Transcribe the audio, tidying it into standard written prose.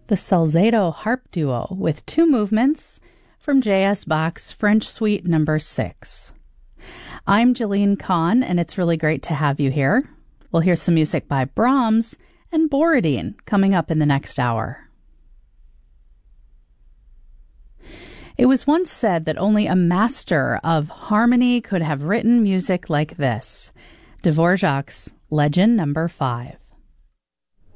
the Salzedo Harp Duo with 2 movements from J.S. Bach's French Suite No. 6. I'm Jeline Kahn, and it's really great to have you here. We'll hear some music by Brahms and Borodin coming up in the next hour. It was once said that only a master of harmony could have written music like this. Dvorak's Legend No. 5.